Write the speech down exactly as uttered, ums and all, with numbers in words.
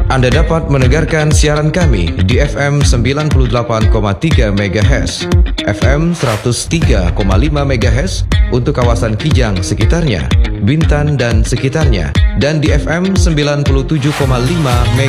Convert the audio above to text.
Anda dapat mendengarkan siaran kami di F M sembilan puluh delapan koma tiga MHz, F M seratus tiga koma lima MHz untuk kawasan Kijang sekitarnya, Bintan dan sekitarnya, dan di F M sembilan puluh tujuh koma lima MHz